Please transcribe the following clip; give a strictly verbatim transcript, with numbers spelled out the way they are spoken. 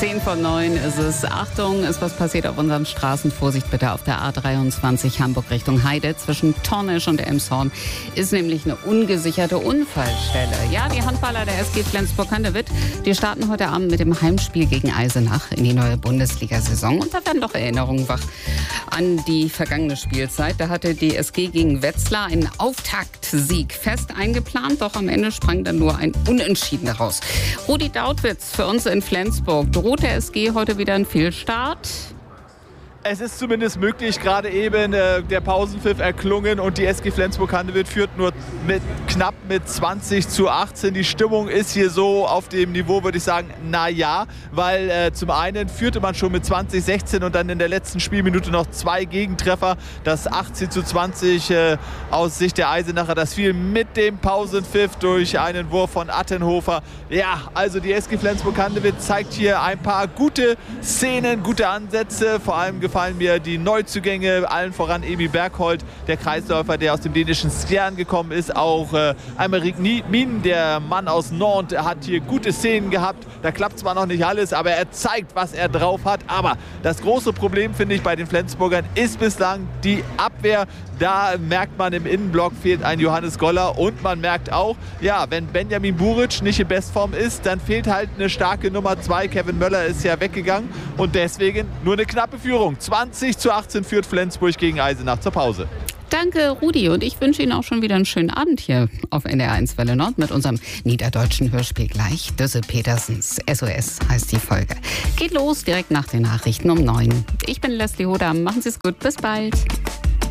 Zehn von neun ist es. Achtung, ist was passiert auf unseren Straßen. Vorsicht bitte auf der A dreiundzwanzig Hamburg Richtung Heide. Zwischen Tornisch und Elmshorn ist nämlich eine ungesicherte Unfallstelle. Ja, die Handballer der S G Flensburg-Handewitt, die starten heute Abend mit dem Heimspiel gegen Eisenach in die neue Bundesliga-Saison. Und da werden doch Erinnerungen wach an die vergangene Spielzeit. Da hatte die S G gegen Wetzlar einen Auftaktsieg fest eingeplant. Doch am Ende sprang dann nur ein Unentschieden daraus. Rudi Dautwitz für uns in Flensburg. Droht der S G heute wieder ein Fehlstart? Es ist zumindest möglich, gerade eben äh, der Pausenpfiff erklungen und die S G Flensburg-Handewitt führt nur mit, knapp mit zwanzig zu achtzehn. Die Stimmung ist hier so auf dem Niveau, würde ich sagen, na ja, weil äh, zum einen führte man schon mit zwanzig sechzehn und dann in der letzten Spielminute noch zwei Gegentreffer. Das achtzehn zu zwanzig äh, aus Sicht der Eisenacher, das fiel mit dem Pausenpfiff durch einen Wurf von Attenhofer. Ja, also die S G Flensburg-Handewitt zeigt hier ein paar gute Szenen, gute Ansätze, vor allem gefallen mir die Neuzugänge, allen voran Emil Berghold, der Kreisläufer, der aus dem dänischen Skjern gekommen ist. Auch äh, Aymeric Min, der Mann aus Nantes, hat hier gute Szenen gehabt. Da klappt zwar noch nicht alles, aber er zeigt, was er drauf hat. Aber das große Problem, finde ich, bei den Flensburgern ist bislang die Abwehr. Da merkt man, im Innenblock fehlt ein Johannes Goller und man merkt auch, ja, wenn Benjamin Buric nicht in Bestform ist, dann fehlt halt eine starke Nummer zwei. Kevin Möller ist ja weggegangen und deswegen nur eine knappe Führung. zwanzig zu achtzehn führt Flensburg gegen Eisenach zur Pause. Danke, Rudi. Und ich wünsche Ihnen auch schon wieder einen schönen Abend hier auf N D R eins Welle Nord mit unserem niederdeutschen Hörspiel gleich. Düsse Petersens S O S heißt die Folge. Geht los direkt nach den Nachrichten um neun. Ich bin Leslie Hoda. Machen Sie es gut. Bis bald.